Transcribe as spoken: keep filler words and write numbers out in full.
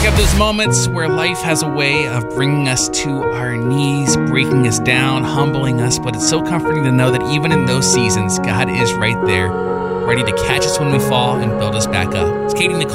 have those moments where life has a way of bringing us to our knees, breaking us down, humbling us, but it's so comforting to know that even in those seasons, God is right there, ready to catch us when we fall and build us back up. It's Katie Nicole.